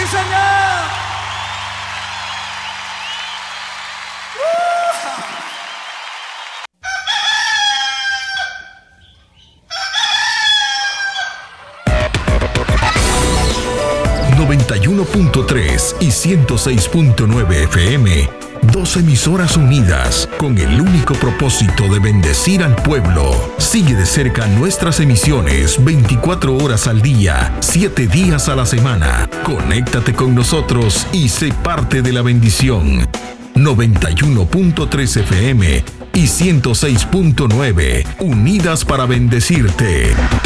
señor! 91.3 y 106.9 FM, dos emisoras unidas con el único propósito de bendecir al pueblo. Sigue de cerca nuestras emisiones 24 horas al día, 7 días a la semana. Conéctate con nosotros y sé parte de la bendición. 91.3 FM y 106.9, unidas para bendecirte.